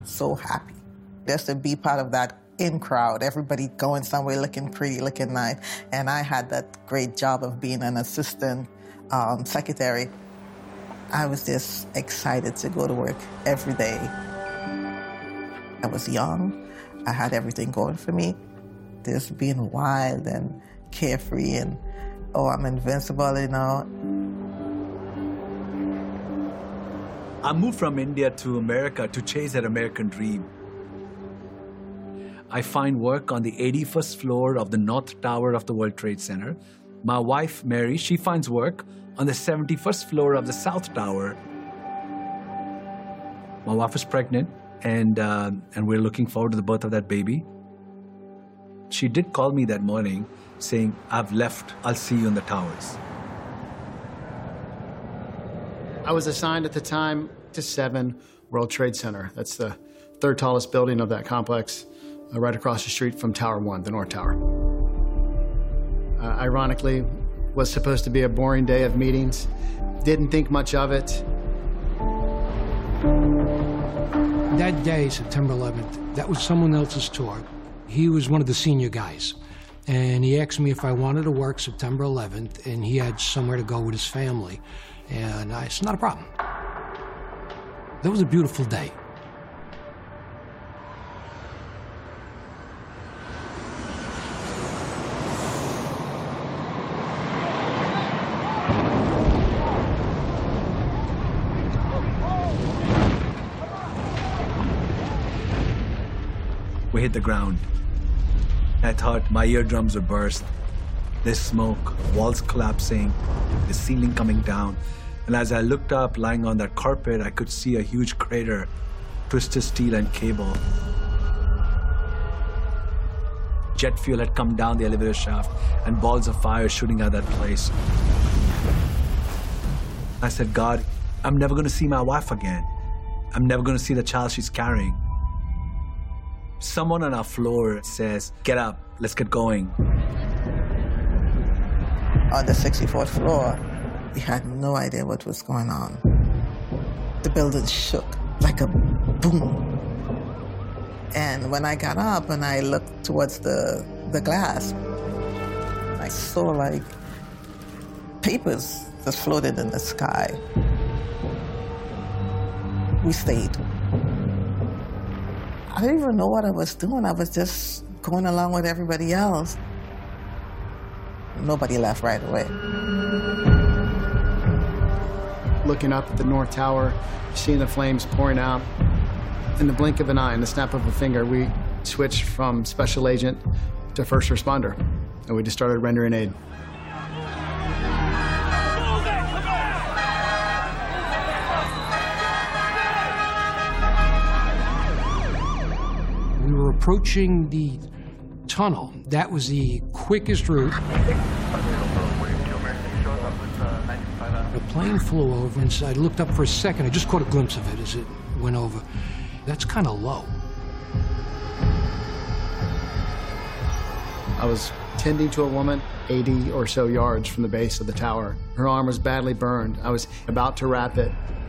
So happy just to be part of that in crowd, everybody going somewhere looking pretty, looking nice. And I had that great job of being an assistant secretary. I was just excited to go to work every day. I was young. I had everything going for me. Just being wild and carefree and, oh, I'm invincible, you know. I moved from India to America to chase that American dream. I find work on the 81st floor of the North Tower of the World Trade Center. My wife, Mary, she finds work on the 71st floor of the South Tower. My wife is pregnant, and we're looking forward to the birth of that baby. She did call me that morning saying, I've left, I'll see you in the towers. I was assigned at the time to 7 World Trade Center. That's the third tallest building of that complex, right across the street from Tower 1, the North Tower. Ironically, was supposed to be a boring day of meetings. Didn't think much of it. That day, September 11th, that was someone else's tour. He was one of the senior guys. And he asked me if I wanted to work September 11th, and he had somewhere to go with his family. And I said, not a problem. That was a beautiful day. We hit the ground. I thought my eardrums would burst. There's smoke, walls collapsing, the ceiling coming down. And as I looked up, lying on that carpet, I could see a huge crater, twisted steel and cable. Jet fuel had come down the elevator shaft and balls of fire shooting at that place. I said, God, I'm never going to see my wife again. I'm never going to see the child she's carrying. Someone on our floor says, get up, let's get going. On the 64th floor, we had no idea what was going on. The building shook like a boom. And when I got up and I looked towards the glass, I saw like papers just floated in the sky. We stayed. I didn't even know what I was doing. I was just going along with everybody else. Nobody left right away. Looking up at the North Tower, seeing the flames pouring out. In the blink of an eye, in the snap of a finger, we switched from special agent to first responder, and we just started rendering aid. We were approaching the tunnel. That was the quickest route. The plane flew over, and so I looked up for a second. I just caught a glimpse of it as it went over. That's kind of low. I was tending to a woman 80 or so yards from the base of the tower. Her arm was badly burned. I was about to wrap it